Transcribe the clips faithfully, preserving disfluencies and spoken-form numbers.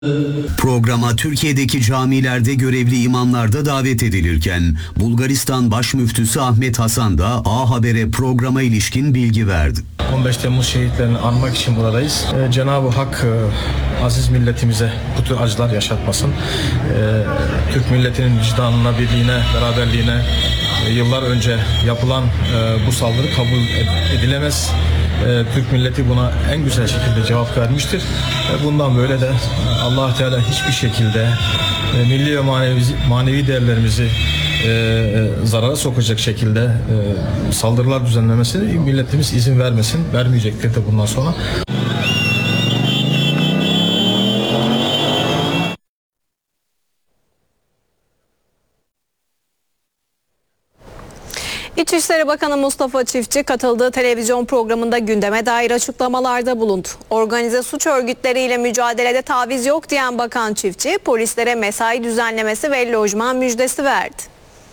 Programa Türkiye'deki camilerde görevli imamlar da davet edilirken Bulgaristan Baş Müftüsü Ahmet Hasan da A Haber'e programa ilişkin bilgi verdi. on beş Temmuz şehitlerini anmak için buradayız. Ee, Cenab-ı Hak e, aziz milletimize bu tür acılar yaşatmasın. Ee, Türk milletinin vicdanına, birliğine, beraberliğine e, yıllar önce yapılan e, bu saldırı kabul edilemez. E, Türk milleti buna en güzel şekilde cevap vermiştir. E, bundan böyle de Allah Teala hiçbir şekilde e, milli ve manevi, manevi değerlerimizi e, zarara sokacak şekilde e, saldırılar düzenlemesine milletimiz izin vermesin, vermeyecektir de bundan sonra. İçişleri Bakanı Mustafa Çiftçi katıldığı televizyon programında gündeme dair açıklamalarda bulundu. Organize suç örgütleriyle mücadelede taviz yok diyen Bakan Çiftçi, polislere mesai düzenlemesi ve lojman müjdesi verdi.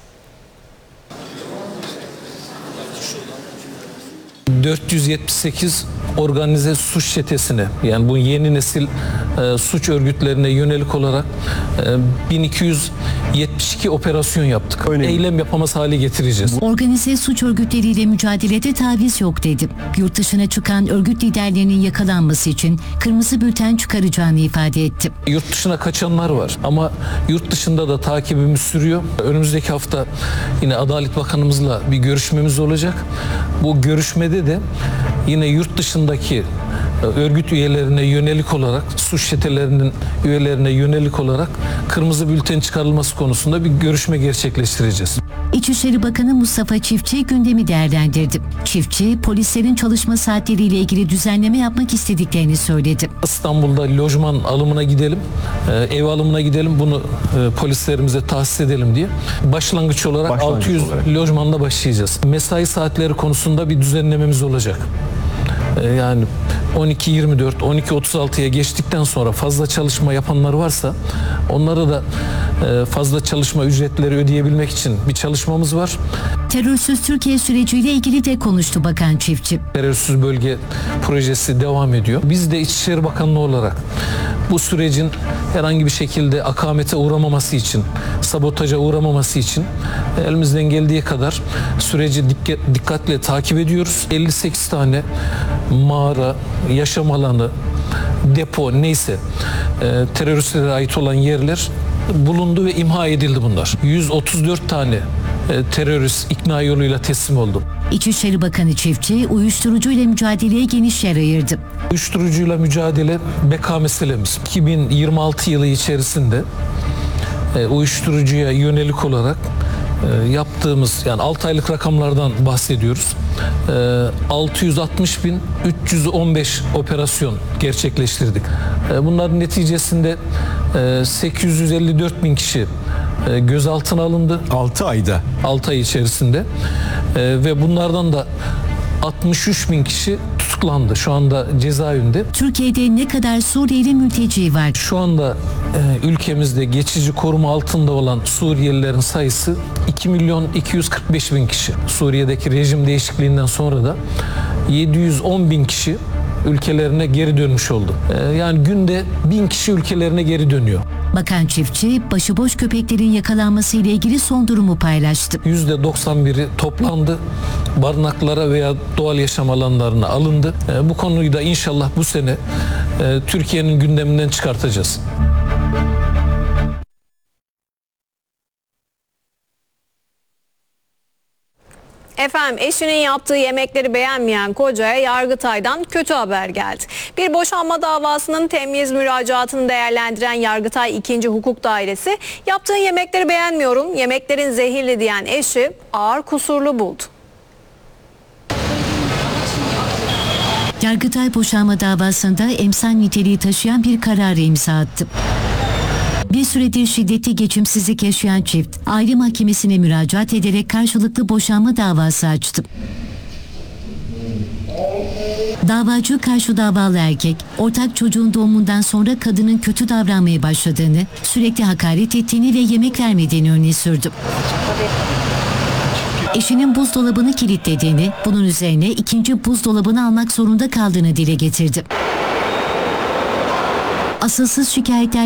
dört yüz yetmiş sekiz organize suç çetesine, yani bu yeni nesil e, suç örgütlerine yönelik olarak e, bin iki yüz yetmiş iki operasyon yaptık. Öyle Eylem mi? yapamaz hale getireceğiz. Organize suç örgütleriyle mücadelede taviz yok dedi. Yurt dışına çıkan örgüt liderlerinin yakalanması için kırmızı bülten çıkaracağını ifade etti. Yurt dışına kaçanlar var ama yurt dışında da takibimiz sürüyor. Önümüzdeki hafta yine Adalet Bakanımızla bir görüşmemiz olacak. Bu görüşmede de yine yurt dışındaki örgüt üyelerine yönelik olarak, suç çetelerinin üyelerine yönelik olarak kırmızı bülten çıkarılması konusunda bir görüşme gerçekleştireceğiz. İçişleri Bakanı Mustafa Çiftçi gündemi değerlendirdi. Çiftçi, polislerin çalışma saatleriyle ilgili düzenleme yapmak istediklerini söyledi. İstanbul'da lojman alımına gidelim, ev alımına gidelim, bunu polislerimize tahsis edelim diye. Başlangıç olarak Başlangıç altı yüz olarak. lojmanla başlayacağız. Mesai saatleri konusunda bir düzenlememiz olacak. Yani on iki yirmi dört, on iki otuz altıya geçtikten sonra fazla çalışma yapanlar varsa onlara da fazla çalışma ücretleri ödeyebilmek için bir çalışmamız var. Terörsüz Türkiye süreciyle ilgili de konuştu Bakan Çiftçi. Terörsüz bölge projesi devam ediyor. Biz de İçişleri Bakanlığı olarak bu sürecin herhangi bir şekilde akamete uğramaması için, sabotaja uğramaması için elimizden geldiği kadar süreci dikkat, dikkatle takip ediyoruz. elli sekiz tane mağara, yaşam alanı, depo neyse e, teröristlere ait olan yerler bulundu ve imha edildi bunlar. yüz otuz dört tane e, terörist ikna yoluyla teslim oldu. İçişleri Bakanı Çiftçi uyuşturucuyla mücadeleye geniş yer ayırdı. Uyuşturucuyla mücadele beka meselemiz. iki bin yirmi altı yılı içerisinde e, uyuşturucuya yönelik olarak e, yaptığımız, yani altı aylık rakamlardan bahsediyoruz. E, altı yüz altmış bin üç yüz on beş operasyon gerçekleştirdik. E, bunların neticesinde e, sekiz yüz elli dört bin kişi e, gözaltına alındı. altı ayda. altı ay içerisinde. E, ve bunlardan da altmış üç bin kişi tutuklandı. Şu anda cezaevinde. Türkiye'de ne kadar Suriyeli mülteci var? Şu anda e, ülkemizde geçici koruma altında olan Suriyelilerin sayısı iki milyon iki yüz kırk beş bin kişi. Suriye'deki rejim değişikliğinden sonra da yedi yüz on bin kişi ülkelerine geri dönmüş oldu. E, yani günde bin kişi ülkelerine geri dönüyor. Bakan Çiftçi, başıboş köpeklerin yakalanması ile ilgili son durumu paylaştı. yüzde doksan biri toplandı, barınaklara veya doğal yaşam alanlarına alındı. E, bu konuyu da inşallah bu sene e, Türkiye'nin gündeminden çıkartacağız. Efendim, eşinin yaptığı yemekleri beğenmeyen kocaya Yargıtay'dan kötü haber geldi. Bir boşanma davasının temyiz müracaatını değerlendiren Yargıtay ikinci Hukuk Dairesi, yaptığın yemekleri beğenmiyorum, yemeklerin zehirli diyen eşi ağır kusurlu buldu. Yargıtay boşanma davasında emsal niteliği taşıyan bir kararı imza attı. Bir süredir şiddetli geçimsizlik yaşayan çift, aile mahkemesine müracaat ederek karşılıklı boşanma davası açtı. Davacı karşı davalı erkek, ortak çocuğun doğumundan sonra kadının kötü davranmaya başladığını, sürekli hakaret ettiğini ve yemek vermediğini öne sürdü. Eşinin buzdolabını kilitlediğini, bunun üzerine ikinci buzdolabını almak zorunda kaldığını dile getirdi. Asılsız şikayetler